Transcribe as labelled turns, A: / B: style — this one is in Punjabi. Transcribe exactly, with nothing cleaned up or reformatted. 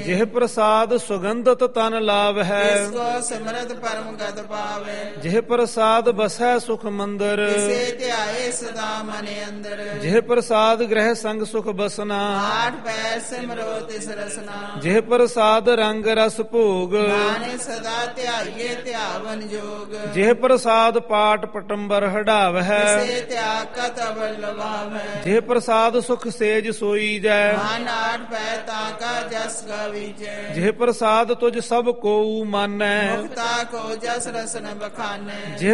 A: ਜਿਹ ਪ੍ਰਸਾਦ ਸੁਗੰਧਤ ਤਨ ਲਾਭ ਹੈ।
B: इसको सिमरत परम गत पावे।
A: ਜਿਹ ਪ੍ਰਸਾਦ ਬਸੈ ਸੁਖ ਮੰਦਰ।
B: तिसे ध्याए सदा मने अंदर।
A: ਜਿਹ ਪ੍ਰਸਾਦ ਗ੍ਰਹਿ ਸੰਗ ਸੁਖ ਬਸਨਾ।
B: आठ पैर सिमरो तिस रसना।
A: ਜਿਹ ਪ੍ਰਸਾਦ ਰੰਗ ਰਸ ਭੋਗ।
B: नाने सदा ध्याइए ध्यावन जोग।
A: ਜਿਹ ਪ੍ਰਸਾਦ ਪਾਟ ਪਟੰਬਰ ਹਢਾਵ ਹੈ।
B: तिसे त्याग कत अवल लभावै।
A: ਜਿਹ ਪ੍ਰਸਾਦ ਸੁਖ ਸੇਜ ਸੋਈ ਜੈ।
B: मन आठ पैर ताका जस गवीजै।
A: ਜਿਹ ਪ੍ਰਸਾਦ ਤੁਝ ਸਭ ਕੋਊ ਮਾਨੈ।
B: मुक्ता को जस रसन बखाने।
A: ਜਿਹ